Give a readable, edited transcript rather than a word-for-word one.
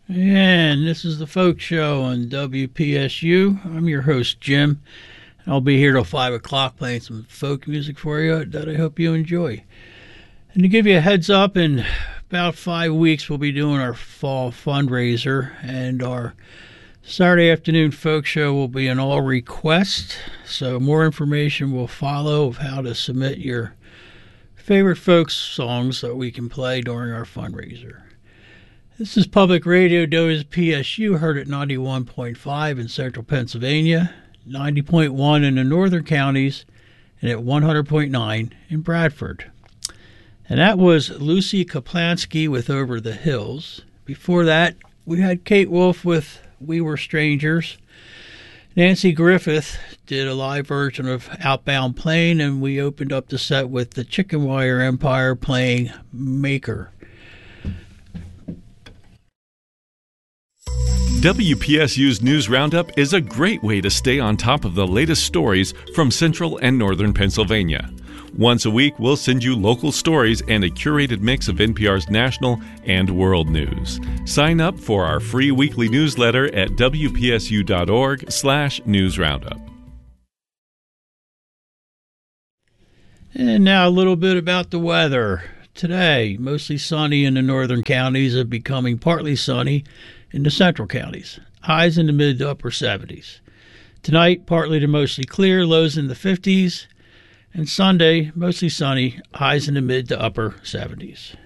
And this is the Folk Show on WPSU. I'm your host, Jim. I'll be here till 5 o'clock playing some folk music for you that I hope you enjoy. And to give you a heads up, in about 5 weeks, we'll be doing our fall fundraiser, and our Saturday afternoon folk show will be an all request. So more information will follow of how to submit your favorite folk songs that we can play during our fundraiser. This is Public Radio WPSU, heard at 91.5 in central Pennsylvania, 90.1 in the northern counties, and at 100.9 in Bradford. And that was Lucy Kaplansky with Over the Hills. Before that, we had Kate Wolf with We Were Strangers. Nancy Griffith did a live version of Outbound Plane, and we opened up the set with the Chicken Wire Empire playing Maker. WPSU's News Roundup is a great way to stay on top of the latest stories from central and northern Pennsylvania. Once a week, we'll send you local stories and a curated mix of NPR's national and world news. Sign up for our free weekly newsletter at wpsu.org/newsroundup. And now a little bit about the weather. Today, mostly sunny in the northern counties and becoming partly sunny in the central counties. Highs in the mid to upper 70s. Tonight, partly to mostly clear, lows in the 50s. And Sunday, mostly sunny, highs in the mid to upper 70s.